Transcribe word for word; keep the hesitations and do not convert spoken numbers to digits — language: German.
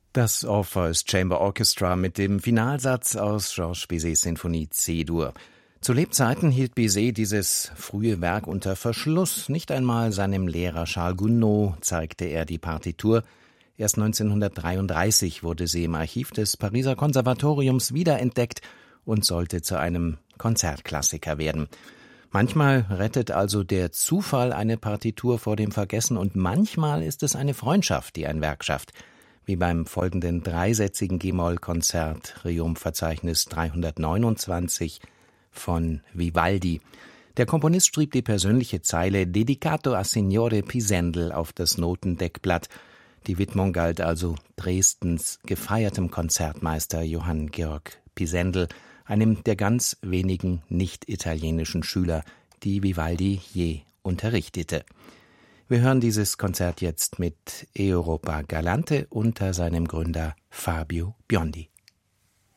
Das Orpheus Chamber Orchestra mit dem Finalsatz aus Georges Bizets Sinfonie C-Dur. Zu Lebzeiten hielt Bizet dieses frühe Werk unter Verschluss. Nicht einmal seinem Lehrer Charles Gounod zeigte er die Partitur. Erst neunzehnhundertdreiunddreißig wurde sie im Archiv des Pariser Konservatoriums wiederentdeckt und sollte zu einem Konzertklassiker werden. Manchmal rettet also der Zufall eine Partitur vor dem Vergessen und manchmal ist es eine Freundschaft, die ein Werk schafft. Wie beim folgenden dreisätzigen G-Moll-Konzert Triumphverzeichnis dreihundertneunundzwanzig von Vivaldi. Der Komponist schrieb die persönliche Zeile Dedicato a Signore Pisendel auf das Notendeckblatt. Die Widmung galt also Dresdens gefeiertem Konzertmeister Johann Georg Pisendel, einem der ganz wenigen nicht-italienischen Schüler, die Vivaldi je unterrichtete. Wir hören dieses Konzert jetzt mit Europa Galante unter seinem Gründer Fabio Biondi.